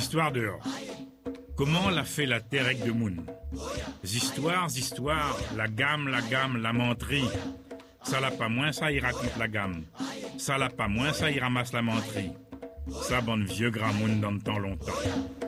Histoire dehors. Comment l'a fait la terre avec de moun? Histoires, la gamme, la menterie. Ça l'a pas moins, ça il raconte la gamme. Ça l'a pas moins, ça il ramasse la menterie. Ça, bonne vieux grand moun dans le temps longtemps.